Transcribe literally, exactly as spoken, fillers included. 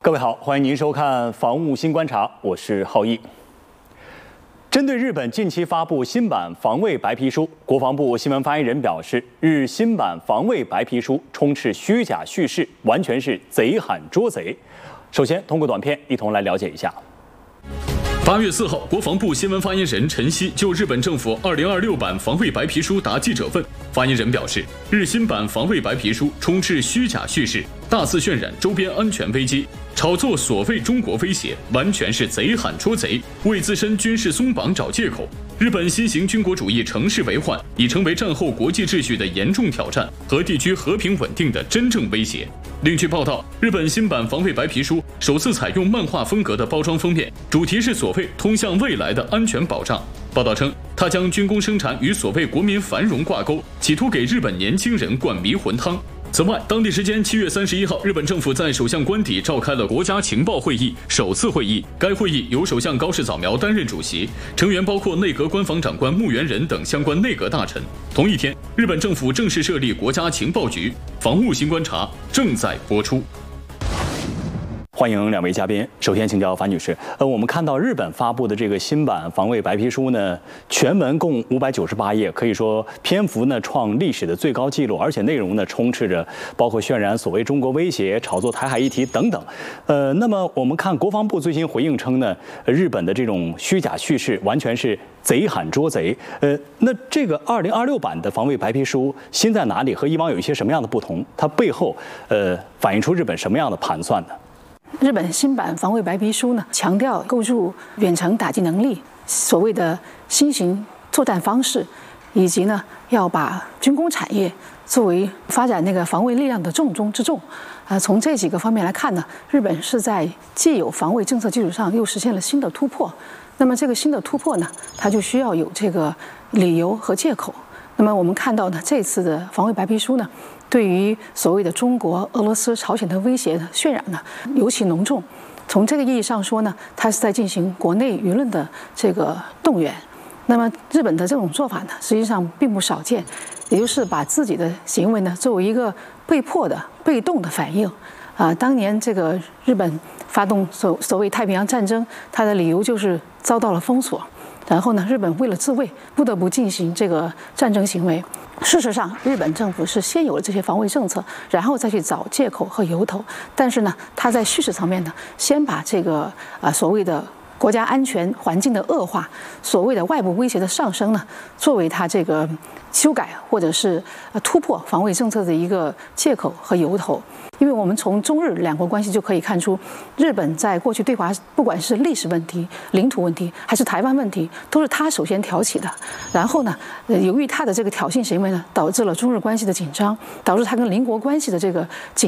各位好，欢迎您收看《防务新观察》，我是浩毅。针对日本近期发布新版防卫白皮书，国防部新闻发言人表示，日新版防卫白皮书充斥虚假叙事，完全是贼喊捉贼。首先，通过短片一同来了解一下。 八月四号，国防部新闻发言人陈希就日本政府二零二六版防卫白皮书答记者问。发言人表示，日新版防卫白皮书充斥虚假叙事，大肆渲染周边安全危机，炒作所谓中国威胁，完全是贼喊捉贼，为自身军事松绑找借口。日本新型军国主义乘势为患，已成为战后国际秩序的严重挑战和地区和平稳定的真正威胁。另据报道，日本新版防卫白皮书首次采用漫画风格的包装封面，主题是所谓通向未来的安全保障。报道称，他将军工生产与所谓国民繁荣挂钩，企图给日本年轻人灌迷魂汤。此外，当地时间七月三十一号，日本政府在首相官邸召开了国家情报会议首次会议。该会议由首相高市早苗担任主席，成员包括内阁官房长官木原仁等相关内阁大臣。同一天，日本政府正式设立国家情报局。防务新观察正在播出。 欢迎两位嘉宾。首先请教樊女士，呃，我们看到日本发布的这个新版防卫白皮书呢，全文共五百九十八页，可以说篇幅呢创历史的最高纪录，而且内容呢充斥着包括渲染所谓中国威胁、炒作台海议题等等。呃，那么我们看国防部最新回应称呢，日本的这种虚假叙事完全是贼喊捉贼。呃，那这个二零二六版的防卫白皮书新在哪里？和以往有一些什么样的不同？它背后呃反映出日本什么样的盘算呢？ 日本新版防卫白皮书呢，强调构筑远程打击能力，所谓的新型作战方式，以及呢要把军工产业作为发展那个防卫力量的重中之重。啊，从这几个方面来看呢，日本是在既有防卫政策基础上又实现了新的突破。那么这个新的突破呢，它就需要有这个理由和借口。那么我们看到呢，这次的防卫白皮书呢，对于所谓的中国、俄罗斯、朝鲜的威胁的渲染呢，尤其浓重。从这个意义上说呢，它是在进行国内舆论的这个动员。那么日本的这种做法呢，实际上并不少见，也就是把自己的行为呢作为一个被迫的、被动的反应。啊，当年这个日本发动所所谓太平洋战争，它的理由就是遭到了封锁。然后呢，日本为了自卫，不得不进行这个战争行为。事实上，日本政府是先有了这些防卫政策，然后再去找借口和由头。但是呢，他在叙事层面呢，先把这个啊、呃、所谓的国家安全环境的恶化，所谓的外部威胁的上升呢，作为他这个修改或者是呃突破防卫政策的一个借口和由头。因为我们从中日两国关系就可以看出，日本在过去对华，不管是历史问题、领土问题，还是台湾问题，都是他首先挑起的。然后呢，呃，由于他的这个挑衅行为呢，导致了中日关系的紧张，导致他跟邻国关系的这个紧。